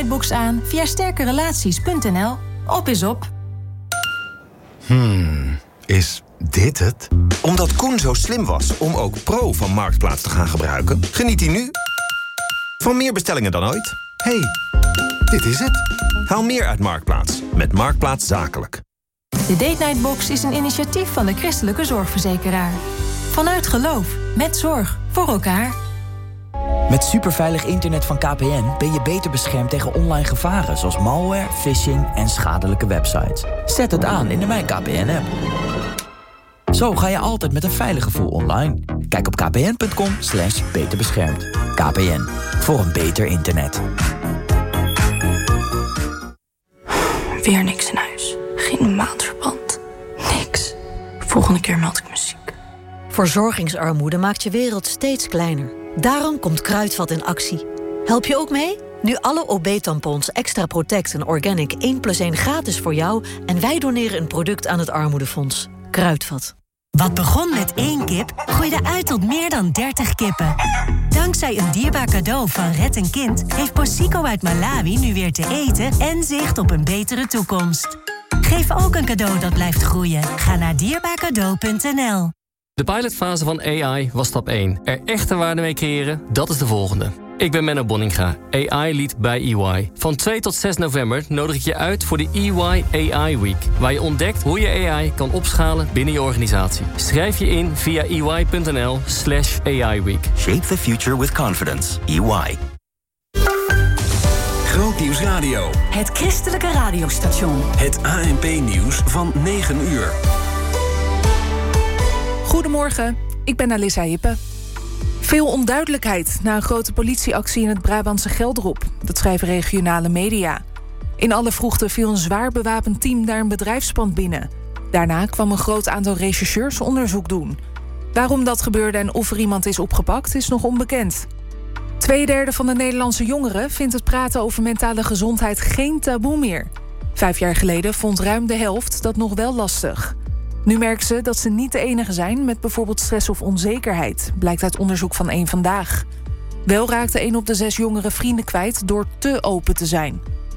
Nightbox aan via sterkerelaties.nl. Op is op. Is dit het? Omdat Koen zo slim was om ook Pro van Marktplaats te gaan gebruiken, geniet hij nu van meer bestellingen dan ooit. Hey, dit is het. Haal meer uit Marktplaats met Marktplaats Zakelijk. De Date Night Box is een initiatief van de Christelijke Zorgverzekeraar. Vanuit geloof, met zorg, voor elkaar. Met superveilig internet van KPN ben je beter beschermd tegen online gevaren... zoals malware, phishing en schadelijke websites. Zet het aan in de Mijn KPN-app. Zo ga je altijd met een veilig gevoel online. Kijk op kpn.com/beterbeschermd. KPN, voor een beter internet. Weer niks in huis. Geen maandverband. Niks. Volgende keer meld ik me ziek. Verzorgingsarmoede maakt je wereld steeds kleiner. Daarom komt Kruidvat in actie. Help je ook mee? Nu alle OB-tampons Extra Protect en Organic 1+1 gratis voor jou... en wij doneren een product aan het Armoedefonds. Kruidvat. Wat begon met 1 kip, groeide uit tot meer dan 30 kippen. Dankzij een dierbaar cadeau van Red een Kind... heeft Posico uit Malawi nu weer te eten en zicht op een betere toekomst. Geef ook een cadeau dat blijft groeien. Ga naar dierbaarcadeau.nl. De pilotfase van AI was stap 1. Er echte waarde mee creëren, dat is de volgende. Ik ben Menno Bonninga, AI-lead bij EY. Van 2 tot 6 november nodig ik je uit voor de EY AI Week... waar je ontdekt hoe je AI kan opschalen binnen je organisatie. Schrijf je in via ey.nl/AI Week. Shape the future with confidence. EY. Grootnieuws Radio. Het christelijke radiostation. Het ANP-nieuws van 9 uur. Goedemorgen, ik ben Alissa Hippe. Veel onduidelijkheid na een grote politieactie in het Brabantse Gelderop. Dat schrijven regionale media. In alle vroegte viel een zwaar bewapend team naar een bedrijfspand binnen. Daarna kwam een groot aantal rechercheurs onderzoek doen. Waarom dat gebeurde en of er iemand is opgepakt is nog onbekend. 2/3 van de Nederlandse jongeren vindt het praten over mentale gezondheid geen taboe meer. 5 jaar geleden vond ruim de helft dat nog wel lastig. Nu merken ze dat ze niet de enige zijn met bijvoorbeeld stress of onzekerheid, blijkt uit onderzoek van Eén Vandaag. Wel raakte 1 op de 6 jongeren vrienden kwijt door te open te zijn.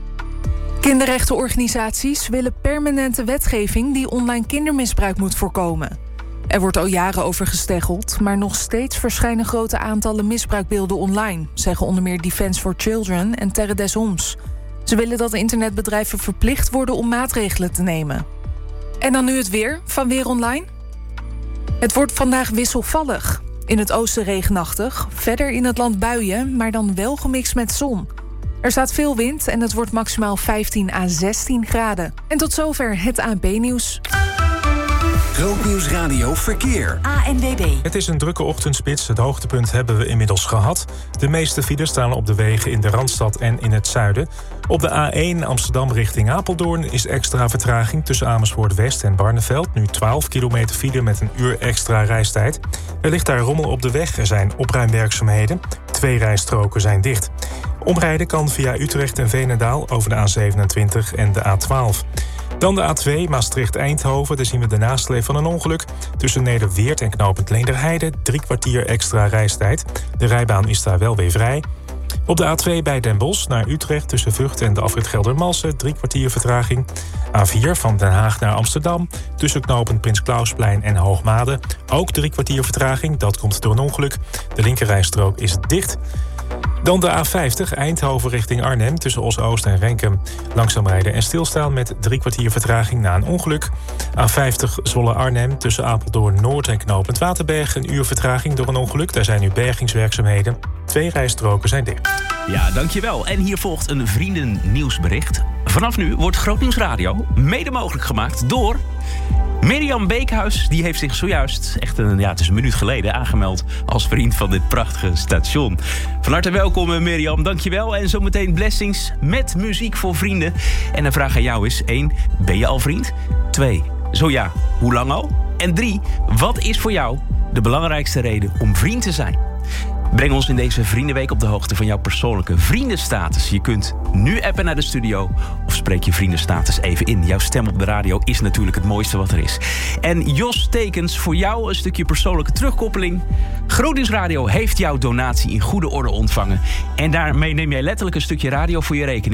Kinderrechtenorganisaties willen permanente wetgeving die online kindermisbruik moet voorkomen. Er wordt al jaren over gesteggeld, maar nog steeds verschijnen grote aantallen misbruikbeelden online, zeggen onder meer Defence for Children en Terre des Hommes. Ze willen dat internetbedrijven verplicht worden om maatregelen te nemen. En dan nu het weer van Weer Online. Het wordt vandaag wisselvallig. In het oosten regenachtig, verder in het land buien, maar dan wel gemixt met zon. Er staat veel wind en het wordt maximaal 15 à 16 graden. En tot zover het ANP-nieuws. Grootnieuws Radio Verkeer. ANWB. Het is een drukke ochtendspits. Het hoogtepunt hebben we inmiddels gehad. De meeste files staan op de wegen in de Randstad en in het zuiden. Op de A1 Amsterdam richting Apeldoorn is extra vertraging tussen Amersfoort West en Barneveld. Nu 12 kilometer file met een uur extra reistijd. Er ligt daar rommel op de weg. Er zijn opruimwerkzaamheden. 2 rijstroken zijn dicht. Omrijden kan via Utrecht en Veenendaal over de A27 en de A12. Dan de A2 Maastricht-Eindhoven. Daar zien we de nasleep van een ongeluk. Tussen Nederweert en knooppunt Leenderheide 3 kwartier extra reistijd. De rijbaan is daar wel weer vrij. Op de A2 bij Den Bosch naar Utrecht tussen Vught en de afrit Geldermalsen 3 kwartier vertraging. A4 van Den Haag naar Amsterdam tussen knooppunt Prins Klausplein en Hoogmade. Ook 3 kwartier vertraging, dat komt door een ongeluk. De linkerrijstrook is dicht. Dan de A50 Eindhoven richting Arnhem tussen Os-Oost en Renkum. Langzaam rijden en stilstaan met 3 kwartier vertraging na een ongeluk. A50 Zwolle-Arnhem tussen Apeldoorn-Noord en knooppunt Waterberg. Een uur vertraging door een ongeluk. Daar zijn nu bergingswerkzaamheden. 2 rijstroken zijn dicht. Ja, dankjewel. En hier volgt een vriendennieuwsbericht. Vanaf nu wordt Grootnieuws Radio mede mogelijk gemaakt door Mirjam Beekhuis. Die heeft zich zojuist, het is een minuut geleden, aangemeld als vriend van dit prachtige station. Van harte welkom, Mirjam. Dankjewel. En zometeen blessings met muziek voor vrienden. En de vraag aan jou is: 1. Ben je al vriend? 2. Zo ja, hoe lang al? En 3. Wat is voor jou de belangrijkste reden om vriend te zijn? Breng ons in deze Vriendenweek op de hoogte van jouw persoonlijke vriendenstatus. Je kunt nu appen naar de studio of spreek je vriendenstatus even in. Jouw stem op de radio is natuurlijk het mooiste wat er is. En Jos Tekens, voor jou een stukje persoonlijke terugkoppeling. Grootnieuws Radio heeft jouw donatie in goede orde ontvangen. En daarmee neem jij letterlijk een stukje radio voor je rekening.